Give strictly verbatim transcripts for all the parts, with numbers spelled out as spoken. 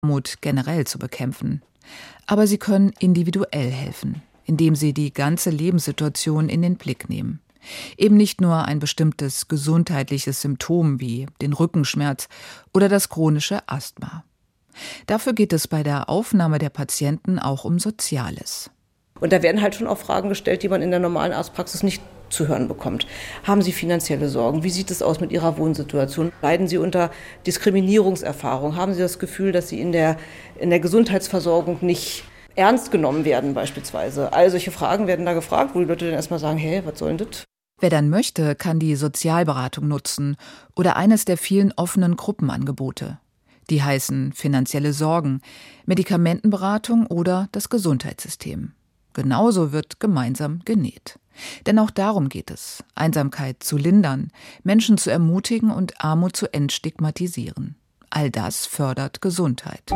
Armut generell zu bekämpfen. Aber sie können individuell helfen, indem sie die ganze Lebenssituation in den Blick nehmen. Eben nicht nur ein bestimmtes gesundheitliches Symptom wie den Rückenschmerz oder das chronische Asthma. Dafür geht es bei der Aufnahme der Patienten auch um Soziales. Und da werden halt schon auch Fragen gestellt, die man in der normalen Arztpraxis nicht zu hören bekommt. Haben Sie finanzielle Sorgen? Wie sieht es aus mit Ihrer Wohnsituation? Leiden Sie unter Diskriminierungserfahrung? Haben Sie das Gefühl, dass Sie in der, in der Gesundheitsversorgung nicht ernst genommen werden beispielsweise? All solche Fragen werden da gefragt, wo die Leute dann erstmal sagen, hey, was soll denn das? Wer dann möchte, kann die Sozialberatung nutzen oder eines der vielen offenen Gruppenangebote. Die heißen finanzielle Sorgen, Medikamentenberatung oder das Gesundheitssystem. Genauso wird gemeinsam genäht. Denn auch darum geht es, Einsamkeit zu lindern, Menschen zu ermutigen und Armut zu entstigmatisieren. All das fördert Gesundheit.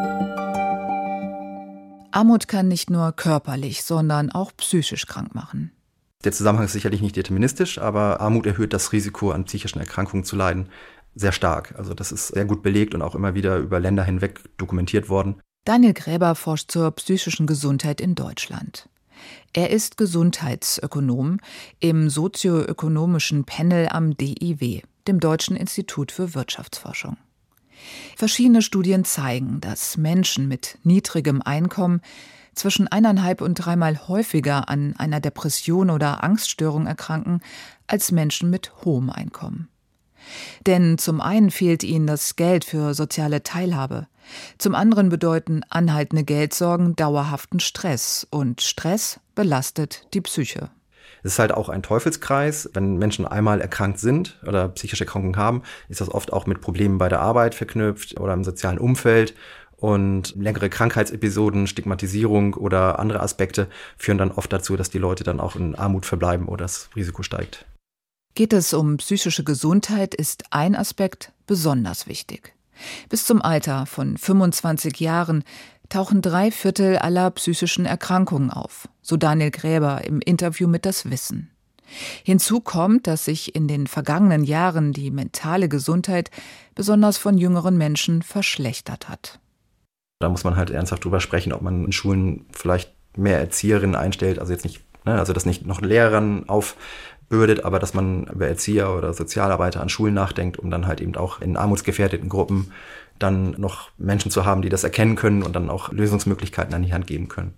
Armut kann nicht nur körperlich, sondern auch psychisch krank machen. Der Zusammenhang ist sicherlich nicht deterministisch, aber Armut erhöht das Risiko, an psychischen Erkrankungen zu leiden, sehr stark. Also das ist sehr gut belegt und auch immer wieder über Länder hinweg dokumentiert worden. Daniel Gräber forscht zur psychischen Gesundheit in Deutschland. Er ist Gesundheitsökonom im sozioökonomischen Panel am D I W, dem Deutschen Institut für Wirtschaftsforschung. Verschiedene Studien zeigen, dass Menschen mit niedrigem Einkommen zwischen eineinhalb und dreimal häufiger an einer Depression oder Angststörung erkranken als Menschen mit hohem Einkommen. Denn zum einen fehlt ihnen das Geld für soziale Teilhabe, zum anderen bedeuten anhaltende Geldsorgen dauerhaften Stress und Stress belastet die Psyche. Es ist halt auch ein Teufelskreis. Wenn Menschen einmal erkrankt sind oder psychische Erkrankungen haben, ist das oft auch mit Problemen bei der Arbeit verknüpft oder im sozialen Umfeld. Und längere Krankheitsepisoden, Stigmatisierung oder andere Aspekte führen dann oft dazu, dass die Leute dann auch in Armut verbleiben oder das Risiko steigt. Geht es um psychische Gesundheit, ist ein Aspekt besonders wichtig. Bis zum Alter von fünfundzwanzig Jahren tauchen drei Viertel aller psychischen Erkrankungen auf, so Daniel Gräber im Interview mit Das Wissen. Hinzu kommt, dass sich in den vergangenen Jahren die mentale Gesundheit besonders von jüngeren Menschen verschlechtert hat. Da muss man halt ernsthaft drüber sprechen, ob man in Schulen vielleicht mehr Erzieherinnen einstellt, also jetzt nicht, ne, also das nicht noch Lehrern aufbürdet, aber dass man über Erzieher oder Sozialarbeiter an Schulen nachdenkt, um dann halt eben auch in armutsgefährdeten Gruppen dann noch Menschen zu haben, die das erkennen können und dann auch Lösungsmöglichkeiten an die Hand geben können.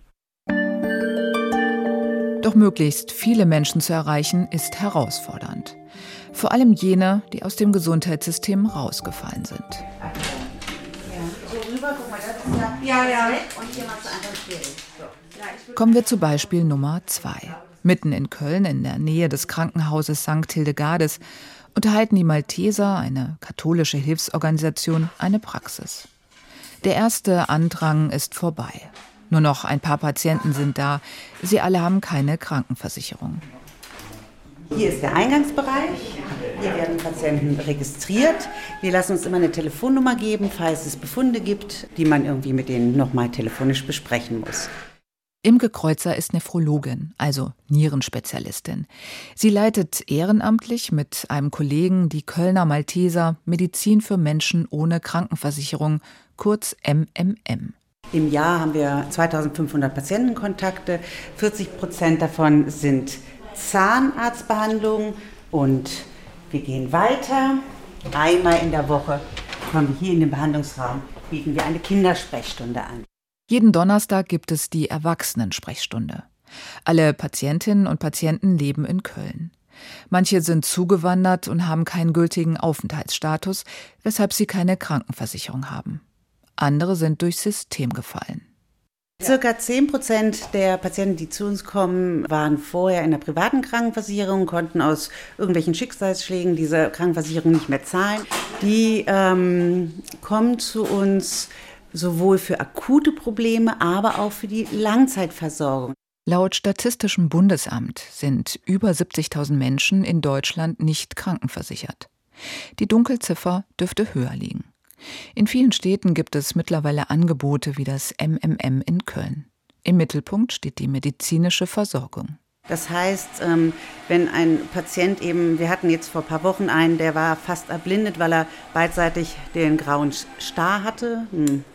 Doch möglichst viele Menschen zu erreichen, ist herausfordernd. Vor allem jene, die aus dem Gesundheitssystem rausgefallen sind. Ja, ja. Kommen wir zu Beispiel Nummer zwei. Mitten in Köln, in der Nähe des Krankenhauses Sankt Hildegardes, unterhalten die Malteser, eine katholische Hilfsorganisation, eine Praxis. Der erste Andrang ist vorbei. Nur noch ein paar Patienten sind da. Sie alle haben keine Krankenversicherung. Hier ist der Eingangsbereich. Hier werden Patienten registriert. Wir lassen uns immer eine Telefonnummer geben, falls es Befunde gibt, die man irgendwie mit denen nochmal telefonisch besprechen muss. Imke Kreuzer ist Nephrologin, also Nierenspezialistin. Sie leitet ehrenamtlich mit einem Kollegen die Kölner Malteser Medizin für Menschen ohne Krankenversicherung, kurz M M M. Im Jahr haben wir zweitausendfünfhundert Patientenkontakte. vierzig Prozent davon sind Zahnarztbehandlungen und wir gehen weiter. Einmal in der Woche kommen wir hier in den Behandlungsraum, bieten wir eine Kindersprechstunde an. Jeden Donnerstag gibt es die Erwachsenensprechstunde. Alle Patientinnen und Patienten leben in Köln. Manche sind zugewandert und haben keinen gültigen Aufenthaltsstatus, weshalb sie keine Krankenversicherung haben. Andere sind durchs System gefallen. Circa zehn Prozent der Patienten, die zu uns kommen, waren vorher in der privaten Krankenversicherung, konnten aus irgendwelchen Schicksalsschlägen diese Krankenversicherung nicht mehr zahlen. Die ähm, kommen zu uns sowohl für akute Probleme, aber auch für die Langzeitversorgung. Laut Statistischem Bundesamt sind über siebzigtausend Menschen in Deutschland nicht krankenversichert. Die Dunkelziffer dürfte höher liegen. In vielen Städten gibt es mittlerweile Angebote wie das M M M in Köln. Im Mittelpunkt steht die medizinische Versorgung. Das heißt, wenn ein Patient eben, wir hatten jetzt vor ein paar Wochen einen, der war fast erblindet, weil er beidseitig den grauen Star hatte,